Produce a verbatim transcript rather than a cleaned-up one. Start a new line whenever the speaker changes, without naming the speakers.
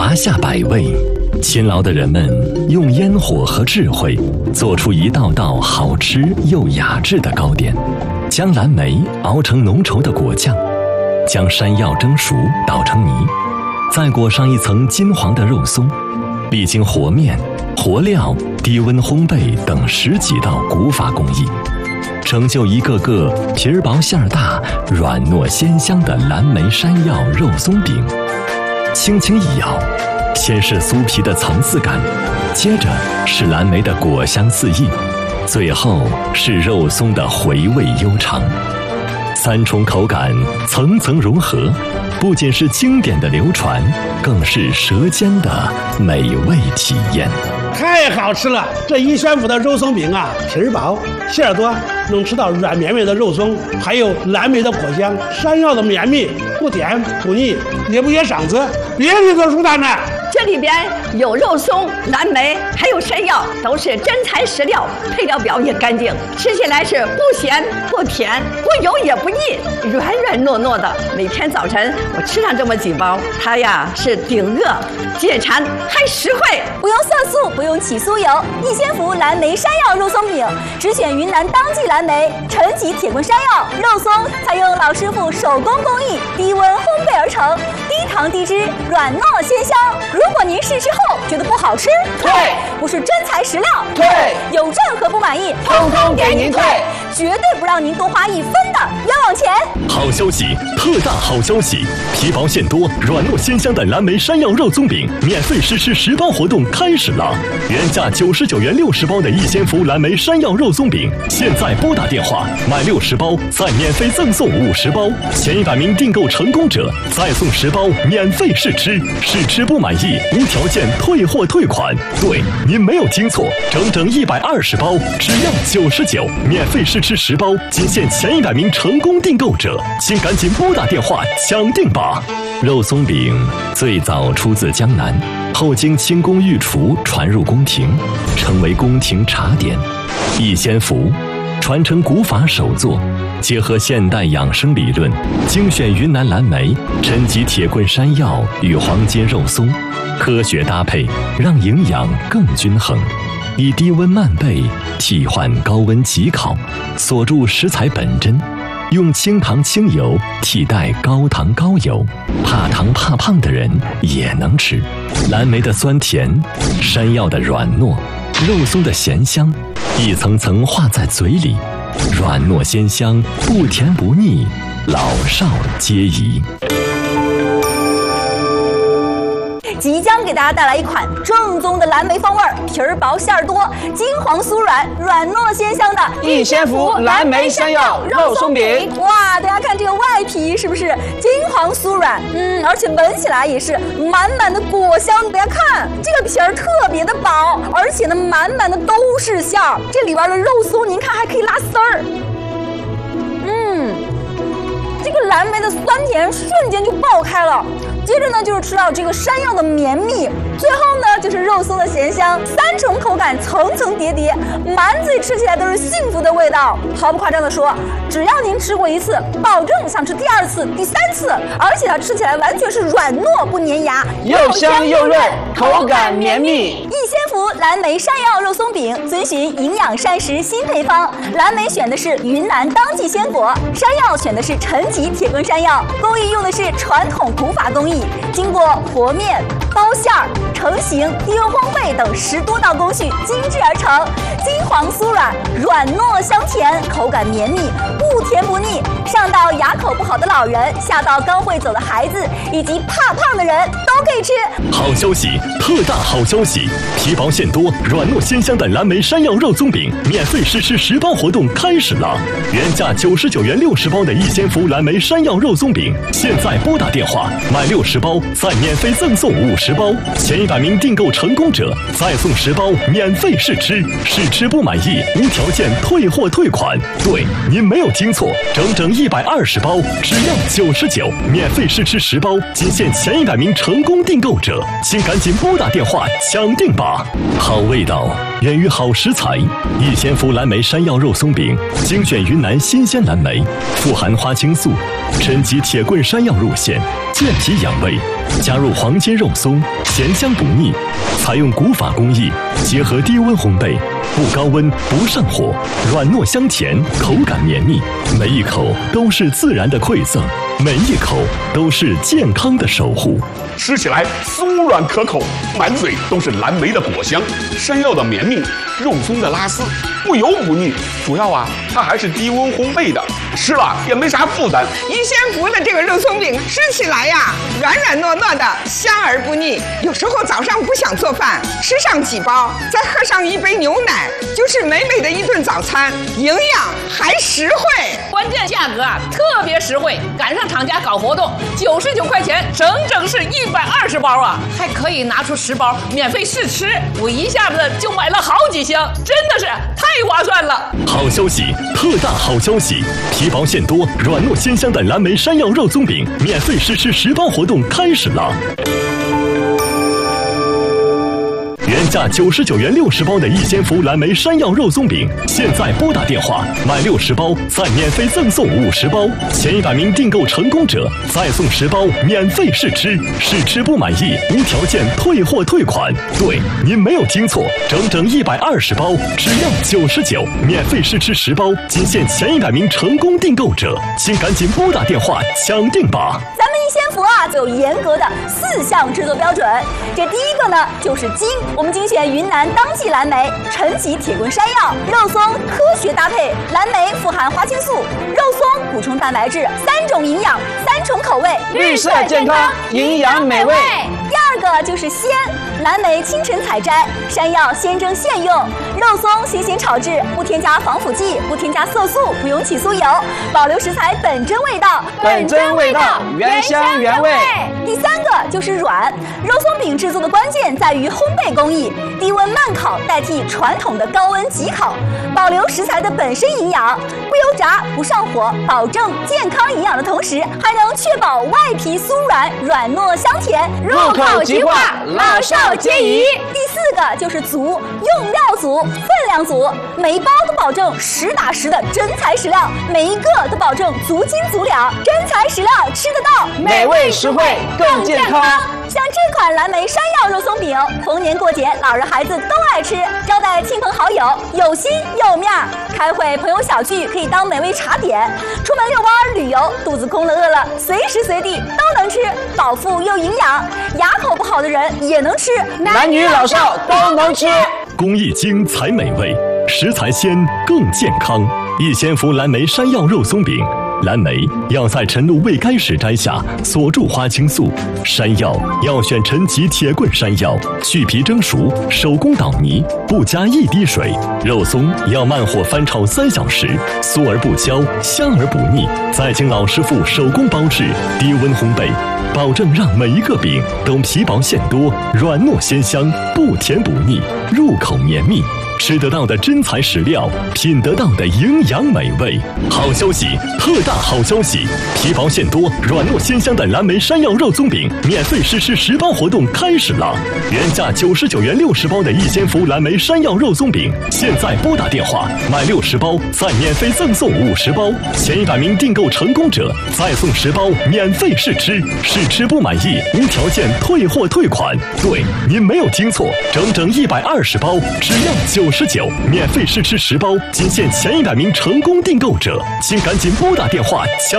华夏百味，勤劳的人们用烟火和智慧做出一道道好吃又雅致的糕点，将蓝莓熬成浓稠的果酱，将山药蒸熟捣成泥，再裹上一层金黄的肉松，历经和面、和料、低温烘焙等十几道古法工艺，成就一个个皮儿薄馅儿大、软糯鲜香的蓝莓山药肉松饼。轻轻一咬，先是酥皮的层次感，接着是蓝莓的果香四溢，最后是肉松的回味悠长。三重口感层层融合，不仅是经典的流传，更是舌尖的美味体验。
太好吃了！这一宣府的肉松饼啊，皮儿薄，馅儿多，能吃到软绵绵的肉松，还有蓝莓的果香，山药的绵密，不甜不腻，也不噎嗓子。别提多舒坦了。
这里边有肉松、蓝莓，还有山药，都是真材实料，配料表也干净，吃起来是不咸不甜，不油也不腻，软软糯糯的。每天早晨我吃上这么几包，它呀是顶饿、解馋，还实惠。
不用色素，不用起酥油，逸仙福蓝莓山药肉松饼，只选云南当季蓝莓、陈吉铁棍山药肉松，采用老师傅手工工艺，低温烘焙而成，低糖低脂，软糯鲜香。如果您试吃后觉得不好吃，
退；
不是真材实料，
退；
有任何不满意，
通通给您退，
绝对不让您多花一分的冤枉钱。
好消息，特大好消息！皮薄馅多、软糯鲜香的蓝莓山药肉松饼免费试吃十包活动开始了！原价九十九元六十包的逸仙福蓝莓山药肉松饼，现在拨打电话买六十包，再免费赠送五十包，前一百名订购成功者再送十包免费试吃，试吃不满意无条件退货退款。对，您没有听错，整整一百二十包，只要九十九，免费试吃十包，仅限前一百名成功订购者，请赶紧拨打电话抢订吧！肉松饼最早出自江南，后经清宫御厨传入宫廷，成为宫廷茶点。逸仙福传承古法手作，结合现代养生理论，精选云南蓝莓、陈吉铁棍山药与黄金肉松，科学搭配，让营养更均衡。以低温慢焙替换高温急烤，锁住食材本真，用清糖清油替代高糖高油，怕糖怕胖的人也能吃。蓝莓的酸甜，山药的软糯，肉松的咸香，一层层化在嘴里，软糯鲜香，不甜不腻，老少皆宜。
即将给大家带来一款正宗的蓝莓风味，皮儿薄馅儿多，金黄酥软，软糯鲜香的
逸仙福蓝莓山药肉松饼。
哇，大家看这个外皮是不是金黄酥软？嗯，而且闻起来也是满满的果香。大家看这个皮儿特别的薄，而且呢满满的都是馅儿。这里边的肉松您看还可以拉丝儿。嗯，这个蓝莓的酸甜瞬间就爆开了。接着呢，就是吃到这个山药的绵密，最后呢就是肉松的咸香，三重口感层层叠叠，满嘴吃起来都是幸福的味道。毫不夸张的说，只要您吃过一次，保证想吃第二次、第三次，而且它吃起来完全是软糯不粘牙，
又香又润，口感绵密。
逸仙福蓝莓山药肉松饼遵循营养膳食新配方，蓝莓选的是云南当季鲜果，山药选的是陈吉铁棍山药，工艺用的是传统古法工艺，经过和面、包馅儿、成型、低温烘焙等十多道工序精制而成，金黄酥软，软糯香甜，口感绵密，不甜不腻。上到牙口不好的老人，下到刚会走的孩子，以及怕胖的人都可以吃。
好消息，特大好消息！皮薄馅多、软糯鲜香的蓝莓山药肉松饼免费试吃十包活动开始了！原价九十九元六十包的逸仙福蓝莓山药肉松饼，现在拨打电话买六十包，再免费赠送五十包，前一百名订购成功者再送十包免费试吃，试吃不满意无条件退货退款。对，您没有听错，整整一百二十包，只要九十九，免费试吃十包，仅限前一百名成功订购者，请赶紧拨打电话抢订吧！好味道源于好食材，逸仙福蓝莓山药肉松饼精选云南新鲜蓝莓，富含花青素，陈吉铁棍山药入馅，健脾养胃， 加入黄金肉松，咸香不腻。采用古法工艺，结合低温烘焙，不高温不上火，软糯香甜，口感绵密，每一口都是自然的馈赠，每一口都是健康的守护。
吃起来酥软可口，满嘴都是蓝莓的果香，山药的绵密，肉松的拉丝，不油不腻。主要啊，它还是低温烘焙的，吃了也没啥负担。
一仙福的这个肉松饼吃起来呀，软软糯糯的，香而不腻。有时候早上不想做饭，吃上几包，再喝上一杯牛奶，就是美美的一顿早餐，营养还实惠。
关键价格啊，特别实惠，赶上厂家搞活动，九十九块钱，整整是一百二十包啊，还可以拿出十包免费试吃。我一下子就买了好几箱，真的是太划算了。
好消息，特大好消息！皮薄馅多、软糯鲜香的蓝莓山药肉松饼免费试吃十包活动开始了。原价九十九元六十包的一仙福蓝莓山药肉松饼，现在拨打电话买六十包，再免费赠送五十包，前一百名订购成功者再送十包免费试吃，试吃不满意无条件退货退款。对，您没有听错，整整一百二十包，只要九十九，免费试吃十包，仅限前一百名成功订购者，请赶紧拨打电话抢定吧。
咱们一仙福啊，就有严格的四项制作标准。这第一个呢，就是精，我们精选云南当季蓝莓、陈皮铁棍山药、肉松，科学搭配，蓝莓富含花青素，肉松补充蛋白质，三种营养，三重口味，
绿色健康，营养美味。
第二个就是鲜，蓝莓清晨采摘，山药现蒸现用，肉松新鲜炒制，不添加防腐剂，不添加色素，不用起酥油，保留食材本真味道，
本真味道，原香原味。
第三个就是软，肉松饼制作的关键在于烘焙工艺，低温慢烤代替传统的高温急烤，保留食材的本身营养，不油炸不上火，保证健康营养的同时，还能确保外皮酥软，软糯香甜，
入口即化，老少皆宜。
第四个就是足，用料足，分量足，每一包都保证实打实的真材实料，每一个都保证足斤足两，真材实料吃得到，
美味实惠更健康。
像这款蓝莓山药肉松饼，逢年过节老人孩子都爱吃，招待亲朋好友有心有面儿，开会朋友小聚可以当美味茶点，出门遛弯旅游肚子空了饿了，随时随地都能吃，饱腹又营养，牙口不好的人也能吃，
男女老少都能吃。
工艺精才美味，食材鲜更健康。一仙福蓝莓山药肉松饼，蓝莓要在晨露未干时摘下，锁住花青素；山药要选陈皮铁棍山药，去皮蒸熟，手工捣泥，不加一滴水；肉松要慢火翻炒三小时，酥而不焦，香而不腻，再经老师傅手工包制，低温烘焙，保证让每一个饼都皮薄馅多，软糯鲜香，不甜不腻，入口绵密。吃得到的真材实料，品得到的营养美味。好消息，特大好消息！皮薄馅多、软糯鲜香的蓝莓山药肉松饼免费试吃十包活动开始了。原价九十九元六十包的一仙福蓝莓山药肉松饼，现在拨打电话买六十包，再免费赠送五十包，前一百名订购成功者再送十包免费试吃，试吃不满意无条件退货退款。对，您没有听错，整整一百二十包，只要九十九，免费试吃十包，仅限前一百名成功订购者，请赶紧拨打电话抢